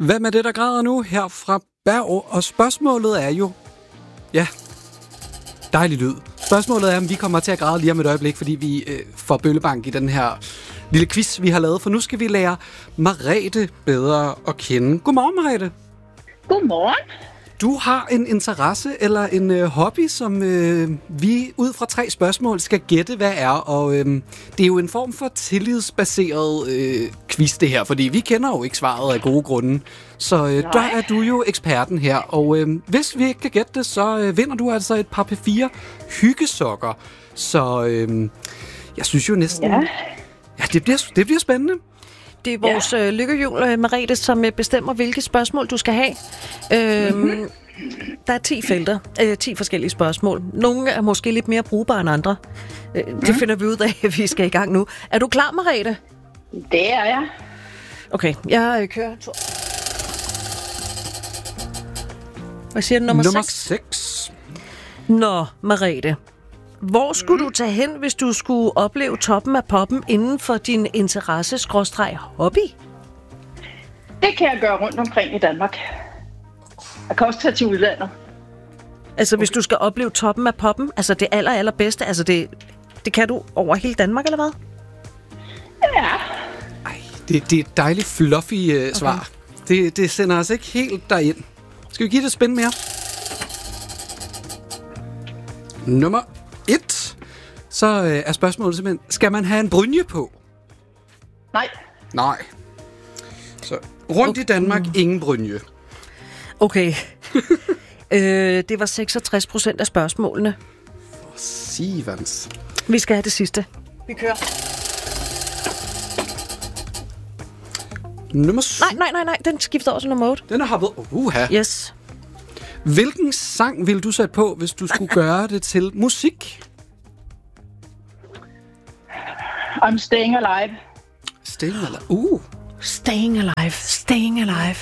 Hvem er det, der græder nu her fra Berg? Og spørgsmålet er jo... Ja, dejlig lyd. Spørgsmålet er, om vi kommer til at græde lige om et øjeblik, fordi vi får bøllebank i den her lille quiz, vi har lavet. For nu skal vi lære Merete bedre at kende. Godmorgen, Merete. Godmorgen. Du har en interesse eller en hobby, som vi ud fra 3 spørgsmål skal gætte, hvad er. Og det er jo en form for tillidsbaseret quiz, det her, fordi vi kender jo ikke svaret af gode grunde. Så der er du jo eksperten her. Og hvis vi ikke kan gætte det, så vinder du altså et par P4 hyggesokker. Så jeg synes jo næsten... Ja, det bliver spændende. Det er vores lykkehjul, Merete, som bestemmer, hvilke spørgsmål du skal have. Der er 10 felter, 10 forskellige spørgsmål. Nogle er måske lidt mere brugbare end andre. Det finder vi ud af, at vi skal i gang nu. Er du klar, Merete? Det er jeg. Okay, jeg kører. Hvad siger du, nummer 6? Nå, Merete. Hvor skulle du tage hen, hvis du skulle opleve toppen af poppen inden for din interesse/hobby? Det kan jeg gøre rundt omkring i Danmark. Jeg kan også tage til udlandet. Altså, hvis du skal opleve toppen af poppen, altså det allerbedste, altså det kan du over hele Danmark, eller hvad? Ja. Ej, det er et dejligt fluffy svar. Det sender os ikke helt derind. Skal vi give det et spin mere? Nummer 1. Så er spørgsmålet simpelthen, skal man have en brynje på? Nej. Så rundt i Danmark, ingen brynje. Okay. Det var 66% af spørgsmålene. Sivans. Vi skal have det sidste. Vi kører. Nummer 7. Nej. Den skifter også nummer 8. Den er hoppet. Yes. Hvilken sang vil du sætte på, hvis du skulle gøre det til musik? I'm Staying Alive. Staying Alive. Staying alive.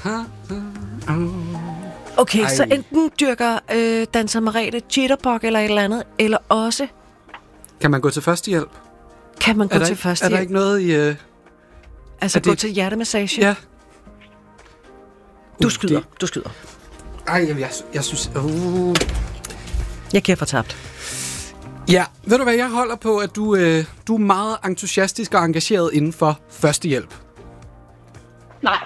Okay, så enten dyrker danser Merete jitterbug eller et eller andet, eller også... Kan man gå til førstehjælp? Kan man gå til førstehjælp? Er der ikke noget i... Altså gå til hjertemassage? Ja. Du skyder. Ej, jeg synes... Jeg giver fortabt. Ja, ved du hvad, jeg holder på, at du er meget entusiastisk og engageret inden for førstehjælp. Nej.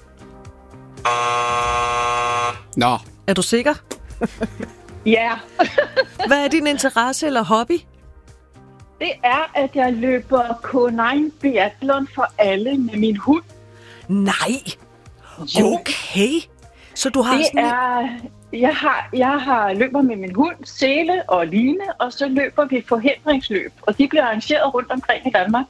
Nå. Er du sikker? Ja. Hvad er din interesse eller hobby? Det er, at jeg løber K9 biathlon for alle med min hund. Nej. Okay. Så du har det sådan... Jeg har løber med min hund, Sele og Line, og så løber vi forhindringsløb, og de bliver arrangeret rundt omkring i Danmark.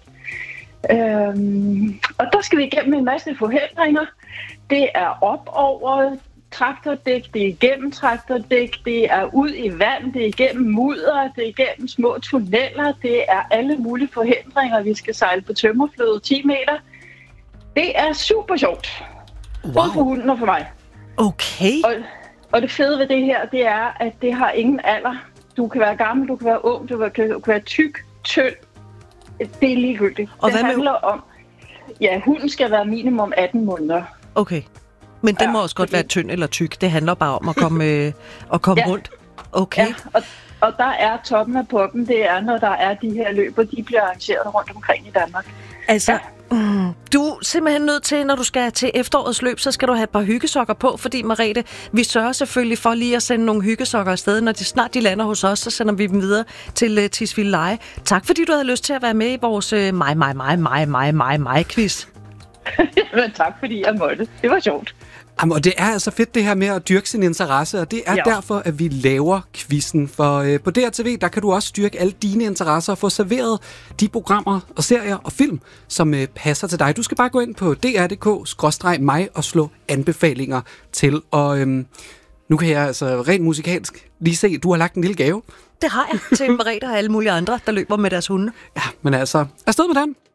Og der skal vi igennem en masse forhindringer. Det er op over traktordæk, det er igennem traktordæk, det er ud i vand, det er igennem mudder, det er igennem små tunneller, det er alle mulige forhindringer. Vi skal sejle på tømmerflåde 10 meter. Det er super sjovt. Wow. Både for hunden og for mig. Okay. Og det fede ved det her, det er, at det har ingen alder. Du kan være gammel, du kan være ung, du kan være tyk, tynd. Det er ligegyldigt. Og det handler om, hunden skal være minimum 18 måneder. Okay. Men den må også godt være tynd eller tyk. Det handler bare om at komme rundt. Okay. Ja, og der er toppen af poppen, det er, når der er de her løber, de bliver arrangeret rundt omkring i Danmark. Altså, du er simpelthen nødt til, når du skal til efterårets løb, så skal du have et par hyggesokker på, fordi Merete, vi sørger selvfølgelig for lige at sende nogle hyggesokker afsted. Når de lander hos os, så sender vi dem videre til Tisvilde Leje. Tak fordi du havde lyst til at være med i vores mig-quiz. Men tak fordi jeg måtte. Det var sjovt. Jamen, og det er altså fedt det her med at dyrke sin interesse, og det er derfor, at vi laver quizzen. For på DRTV, der kan du også styrke alle dine interesser og få serveret de programmer og serier og film, som passer til dig. Du skal bare gå ind på dr.dk/mig og slå anbefalinger til. Og nu kan jeg altså rent musikalsk lige se, at du har lagt en lille gave. Det har jeg til Merete og alle mulige andre, der løber med deres hunde. Ja, men altså, afsted med den.